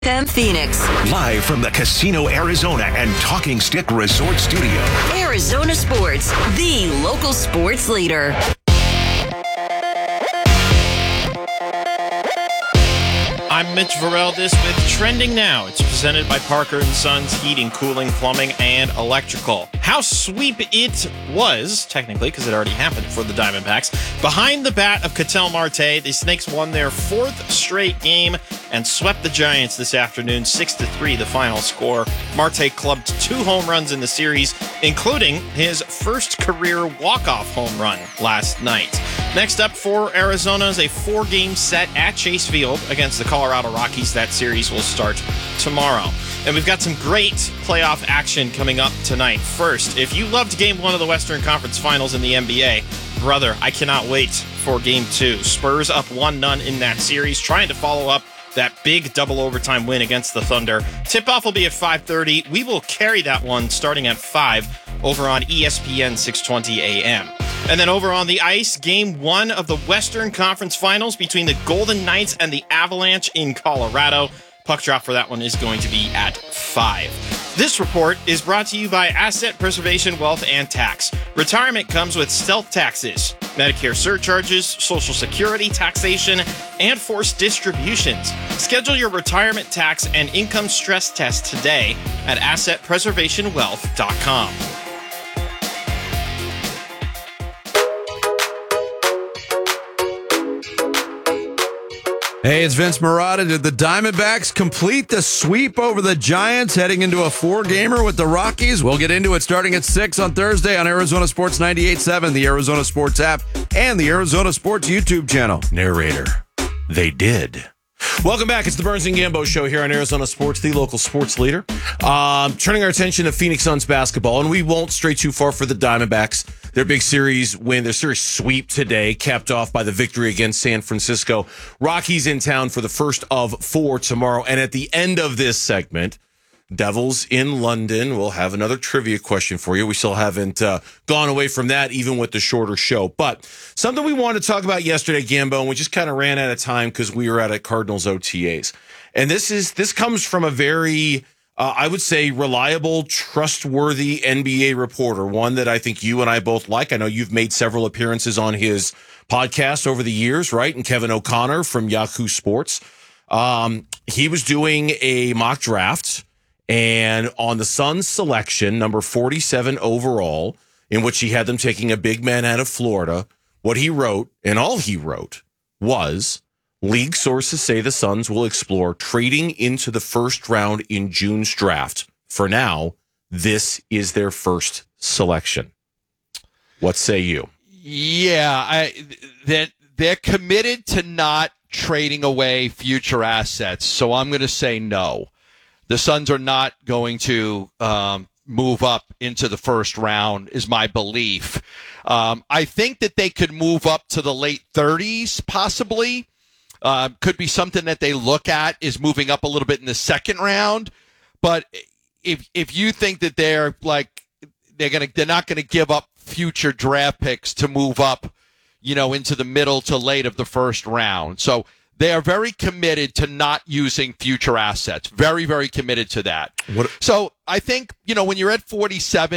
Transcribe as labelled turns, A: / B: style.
A: FM Phoenix.
B: Live from the Casino Arizona and Talking Stick Resort Studio.
A: Arizona Sports, the local sports leader.
C: I'm Mitch Vareldes with Trending Now. It's presented by Parker & Sons Heating, Cooling, Plumbing, and Electrical. How sweep it was, technically, because it already happened for the Diamondbacks. Behind the bat of Ketel Marte, the Snakes won their fourth straight game and swept the Giants this afternoon, 6-3 the final score. Marte clubbed 2 home runs in the series, including his first career walk-off home run last night. Next up for Arizona is a 4-game set at Chase Field against the Colorado Rockies. That series will start tomorrow. And we've got some great playoff action coming up tonight. First, if you loved Game 1 of the Western Conference Finals in the NBA, brother, I cannot wait for Game 2. Spurs up 1-0 in that series, trying to follow up that big double overtime win against the Thunder. Tip-off will be at 5:30. We will carry that one starting at 5 over on ESPN 620 AM. And then over on the ice, Game 1 of the Western Conference Finals between the Golden Knights and the Avalanche in Colorado. Puck drop for that one is going to be at 5. This report is brought to you by Asset Preservation Wealth and Tax. Retirement comes with stealth taxes, Medicare surcharges, Social Security taxation, and forced distributions. Schedule your retirement tax and income stress test today at AssetPreservationWealth.com.
D: Hey, it's Vince Marotta. Did the Diamondbacks complete the sweep over the Giants, heading into a 4-gamer with the Rockies? We'll get into it starting at 6 on Thursday on Arizona Sports 98.7, the Arizona Sports app, and the Arizona Sports YouTube channel.
E: Narrator, they did. Welcome back. It's the Burns and Gambo Show here on Arizona Sports, the local sports leader. Turning our attention to Phoenix Suns basketball, and we won't stray too far for the Diamondbacks. Their big series win, their series sweep today, capped off by the victory against San Francisco. Rockies in town for the first of 4 tomorrow. And at the end of this segment, Devils in London. We'll have another trivia question for you. We still haven't gone away from that, even with the shorter show. But something we wanted to talk about yesterday, Gambo, and we just kind of ran out of time because we were at a Cardinals OTAs. And this comes from a very, I would say, reliable, trustworthy NBA reporter, one that I think you and I both like. I know you've made several appearances on his podcast over the years, right? And Kevin O'Connor from Yahoo Sports. He was doing a mock draft, and on the Suns selection, number 47 overall, in which he had them taking a big man out of Florida, what he wrote, and all he wrote, was, league sources say the Suns will explore trading into the first round in June's draft. For now, this is their first selection. What say you?
F: Yeah, they're committed to not trading away future assets, so I'm going to say no. The Suns are not going to move up into the first round, is my belief. I think that they could move up to the late 30s, possibly. Could be something that they look at, is moving up a little bit in the second round. But if you think that they're not going to give up future draft picks to move up, into the middle to late of the first round. So they are very committed to not using future assets. Very, very committed to that. So I think, when you're at 47,